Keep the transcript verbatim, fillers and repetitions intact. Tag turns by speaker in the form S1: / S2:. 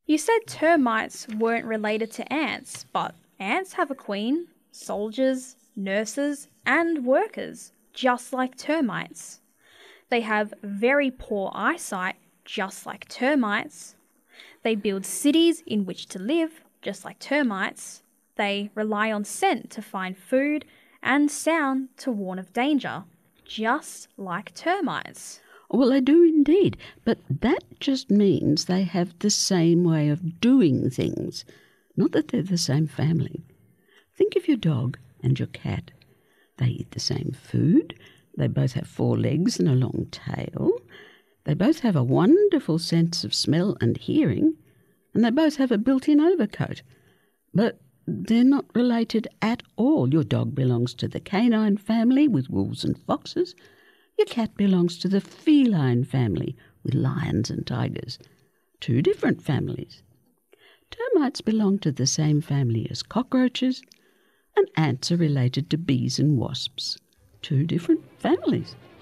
S1: You said termites weren't related to ants, but ants have a queen, soldiers, nurses, and workers, just like termites. They have very poor eyesight, just like termites. They build cities in which to live, just like termites. They rely on scent to find food and sound to warn of danger, just like termites.
S2: Well, they do indeed, but that just means they have the same way of doing things, not that they're the same family. Think of your dog and your cat. They eat the same food, they both have four legs and a long tail, they both have a wonderful sense of smell and hearing, and they both have a built-in overcoat. But they're not related at all. Your dog belongs to the canine family with wolves and foxes. Your cat belongs to the feline family with lions and tigers. Two different families. Termites belong to the same family as cockroaches, and ants are related to bees and wasps. Two different families.